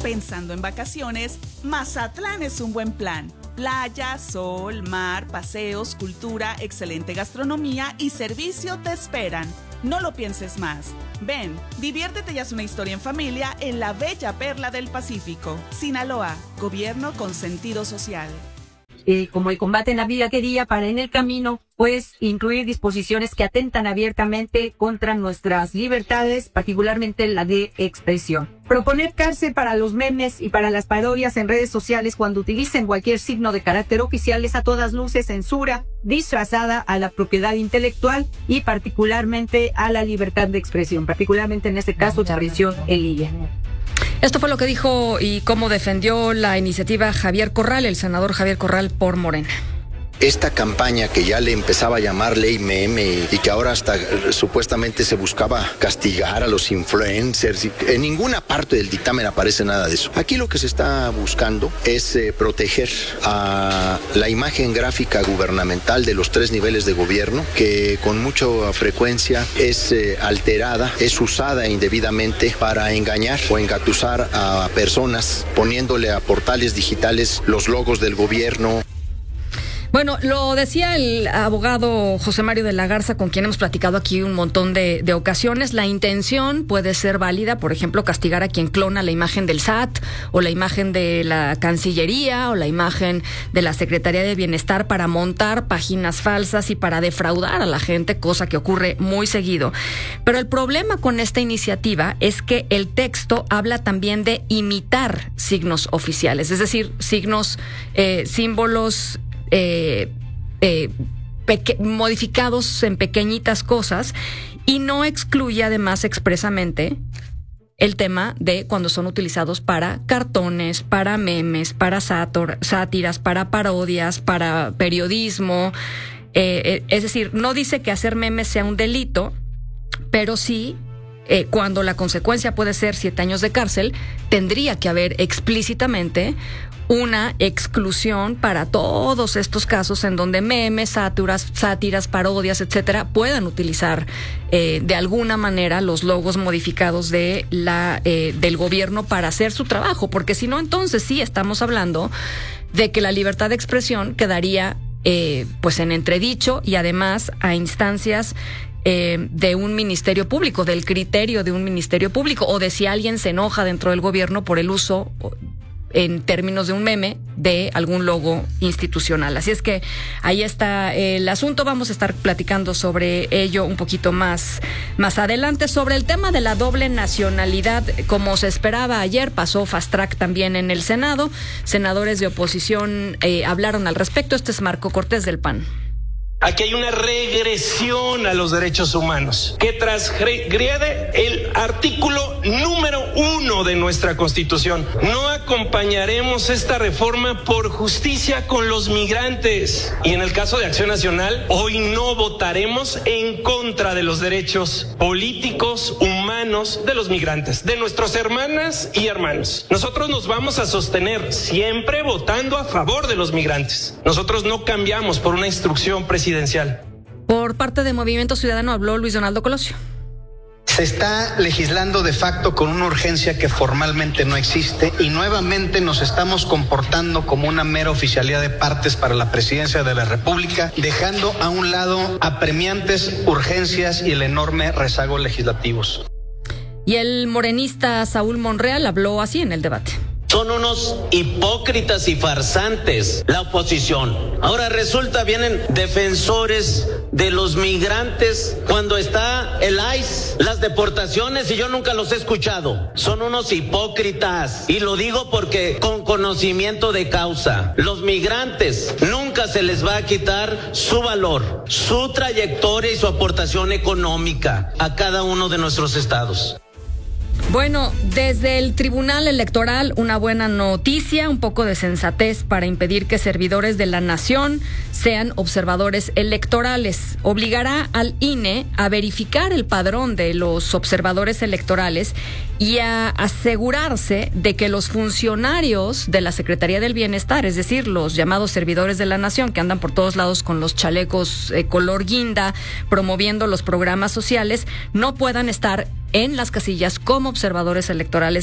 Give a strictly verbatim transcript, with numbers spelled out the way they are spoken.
Pensando en vacaciones, Mazatlán es un buen plan. Playa, sol, mar, paseos, cultura, excelente gastronomía y servicio te esperan. No lo pienses más. Ven, diviértete y haz una historia en familia en la bella perla del Pacífico. Sinaloa, gobierno con sentido social. Eh, como el combate en la vida quería para en el camino, pues incluir disposiciones que atentan abiertamente contra nuestras libertades, particularmente la de expresión. Proponer cárcel para los memes y para las parodias en redes sociales cuando utilicen cualquier signo de carácter oficial es a todas luces censura disfrazada a la propiedad intelectual y particularmente a la libertad de expresión, particularmente en este caso expresión en línea. Esto fue lo que dijo y cómo defendió la iniciativa Javier Corral, el senador Javier Corral por Morena. Esta campaña que ya le empezaba a llamar ley meme y que ahora hasta eh, supuestamente se buscaba castigar a los influencers, y en ninguna parte del dictamen aparece nada de eso. Aquí lo que se está buscando es eh, proteger a la imagen gráfica gubernamental de los tres niveles de gobierno, que con mucha frecuencia es eh, alterada, es usada indebidamente para engañar o engatusar a personas, poniéndole a portales digitales los logos del gobierno. Bueno, lo decía el abogado José Mario de la Garza, con quien hemos platicado aquí un montón de, de ocasiones. La intención puede ser válida, por ejemplo, castigar a quien clona la imagen del S A T o la imagen de la Cancillería o la imagen de la Secretaría de Bienestar para montar páginas falsas y para defraudar a la gente, cosa que ocurre muy seguido. Pero el problema con esta iniciativa es que el texto habla también de imitar signos oficiales, es decir, signos, eh, símbolos Eh, eh, peque- modificados en pequeñitas cosas, y no excluye además expresamente el tema de cuando son utilizados para cartones, para memes, para sátor- sátiras, para parodias, para periodismo. Eh, eh, es decir, no dice que hacer memes sea un delito, pero sí, eh, cuando la consecuencia puede ser siete años de cárcel, tendría que haber explícitamente una exclusión para todos estos casos en donde memes, sátiras, sátiras, parodias, etcétera, puedan utilizar eh, de alguna manera los logos modificados de la eh, del gobierno para hacer su trabajo, porque si no, entonces sí estamos hablando de que la libertad de expresión quedaría eh, pues en entredicho, y además a instancias Eh, de un ministerio público, del criterio de un ministerio público, o de si alguien se enoja dentro del gobierno por el uso, en términos de un meme, de algún logo institucional. Así es que ahí está el asunto. Vamos a estar platicando sobre ello un poquito más, más adelante. Sobre el tema de la doble nacionalidad, como se esperaba ayer, pasó fast track también en el Senado. Senadores de oposición eh, hablaron al respecto. Este es Marco Cortés del P A N. Aquí hay una regresión a los derechos humanos que transgrede el artículo número uno de nuestra Constitución. No acompañaremos esta reforma por justicia con los migrantes. Y en el caso de Acción Nacional, hoy no votaremos en contra de los derechos políticos, humanos de los migrantes, de nuestras hermanas y hermanos. Nosotros nos vamos a sostener siempre votando a favor de los migrantes. Nosotros no cambiamos por una instrucción presidencial. Por parte de Movimiento Ciudadano habló Luis Donaldo Colosio. Se está legislando de facto con una urgencia que formalmente no existe, y nuevamente nos estamos comportando como una mera oficialía de partes para la presidencia de la República, dejando a un lado apremiantes urgencias y el enorme rezago legislativos. Y el morenista Saúl Monreal habló así en el debate. Son unos hipócritas y farsantes la oposición. Ahora resulta, vienen defensores de los migrantes cuando está el I C E, las deportaciones, y yo nunca los he escuchado. Son unos hipócritas, y lo digo porque con conocimiento de causa. Los migrantes nunca se les va a quitar su valor, su trayectoria y su aportación económica a cada uno de nuestros estados. Bueno, desde el Tribunal Electoral, una buena noticia, un poco de sensatez para impedir que servidores de la nación sean observadores electorales. Obligará al I N E a verificar el padrón de los observadores electorales y a asegurarse de que los funcionarios de la Secretaría del Bienestar, es decir, los llamados servidores de la nación que andan por todos lados con los chalecos eh, color guinda, promoviendo los programas sociales, no puedan estar en las casillas como observadores electorales